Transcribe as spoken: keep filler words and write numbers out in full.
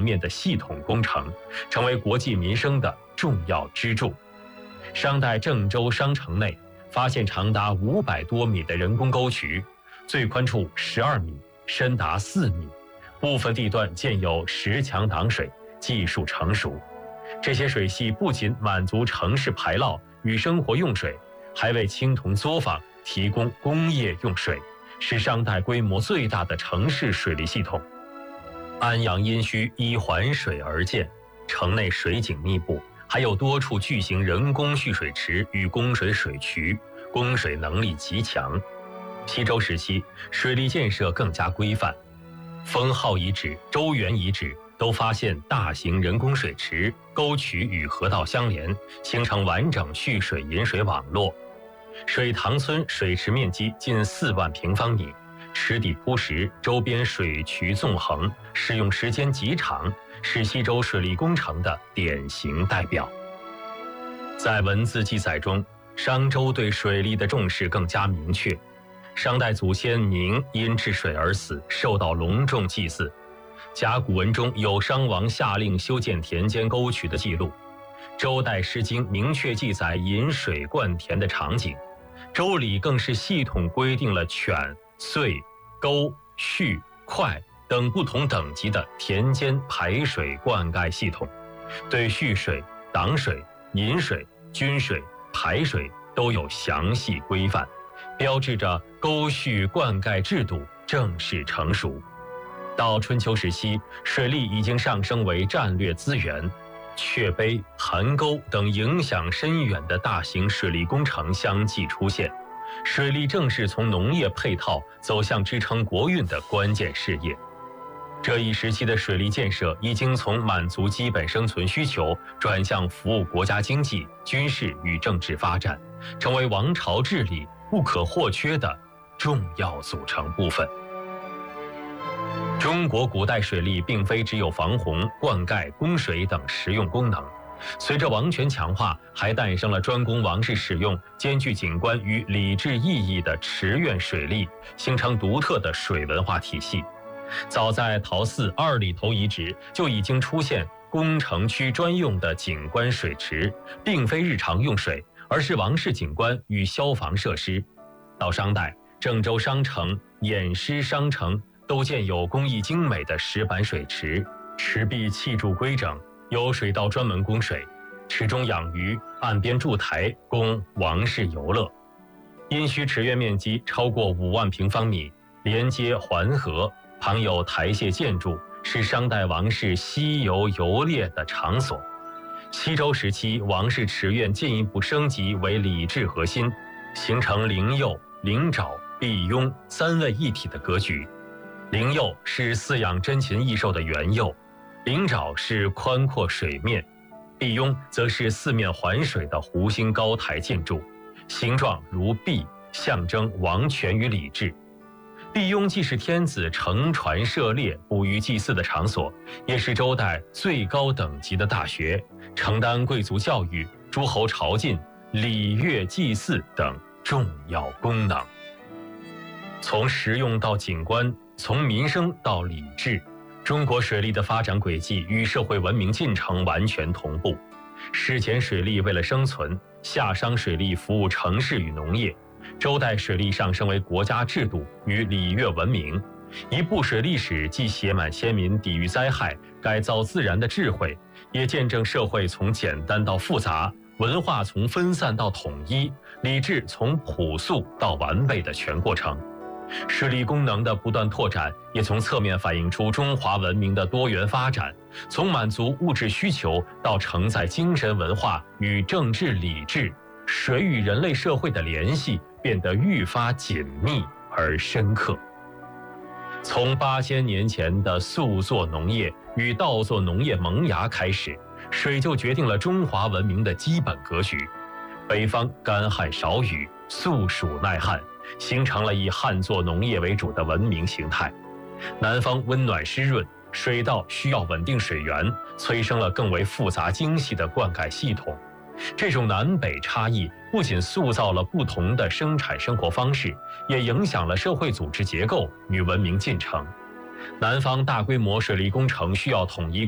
面的系统工程，成为国计民生的重要支柱。商代郑州商城内发现长达五百多米的人工沟渠，最宽处十二米，深达四米，部分地段建有石墙挡水，技术成熟。这些水系不仅满足城市排涝与生活用水，还为青铜作坊提供工业用水，是商代规模最大的城市水利系统。安阳殷墟依环水而建，城内水井密布，还有多处巨型人工蓄水池与供水水渠，供水能力极强。西周时期，水利建设更加规范。封号遗址、周原遗址都发现大型人工水池、沟渠与河道相连，形成完整蓄水引水网络。水塘村水池面积近四万平方米，池底铺石，周边水渠纵横，使用时间极长，是西周水利工程的典型代表。在文字记载中，商周对水利的重视更加明确。商代祖先明因治水而死，受到隆重祭祀。甲骨文中有商王下令修建田间沟渠的记录。周代《诗经》明确记载引水灌田的场景。周礼更是系统规定了犬、遂、沟、胥、快等不同等级的田间排水灌溉系统，对蓄水、挡水、引水、均水、排水都有详细规范，标志着沟蓄灌溉制度正式成熟。到春秋时期，水利已经上升为战略资源，阙碑、邗沟等影响深远的大型水利工程相继出现，水利正是从农业配套走向支撑国运的关键事业。这一时期的水利建设已经从满足基本生存需求转向服务国家经济、军事与政治发展，成为王朝治理不可或缺的重要组成部分。中国古代水利并非只有防洪、灌溉、供水等实用功能，随着王权强化，还诞生了专供王室使用、兼具景观与礼制意义的池院水利，形成独特的水文化体系。早在陶寺二里头遗址就已经出现宫城区专用的景观水池，并非日常用水，而是王室景观与消防设施。到商代，郑州商城、偃师商城都建有工艺精美的石板水池，池壁砌筑规整，有水道专门供水，池中养鱼，岸边筑台供王室游乐。殷墟池院面积超过五万平方米，连接环河，旁有台榭建筑，是商代王室西游游猎的场所。西周时期，王室池院进一步升级为礼制核心，形成灵佑、灵沼、辟雍三位一体的格局。灵佑是饲养珍禽异兽的园囿，灵沼是宽阔水面，辟雍则是四面环水的弧形高台建筑，形状如璧，象征王权与礼制。辟雍既是天子乘船涉猎、捕鱼祭祀的场所，也是周代最高等级的大学，承担贵族教育、诸侯朝觐、礼乐祭祀等重要功能。从实用到景观，从民生到礼制，中国水利的发展轨迹与社会文明进程完全同步。史前水利为了生存，夏商水利服务城市与农业，周代水利上升为国家制度与礼乐文明。一部水利史既写满先民抵御灾害、改造自然的智慧，也见证社会从简单到复杂，文化从分散到统一，礼制从朴素到完备的全过程。水利功能的不断拓展，也从侧面反映出中华文明的多元发展，从满足物质需求到承载精神文化与政治礼制，水与人类社会的联系变得愈发紧密而深刻。从八千年前的宿作农业与稻作农业萌芽开始，水就决定了中华文明的基本格局。北方干旱少雨，宿暑耐旱，形成了以旱作农业为主的文明形态。南方温暖湿润，水稻需要稳定水源，催生了更为复杂精细的灌溉系统。这种南北差异不仅塑造了不同的生产生活方式，也影响了社会组织结构与文明进程。南方大规模水利工程需要统一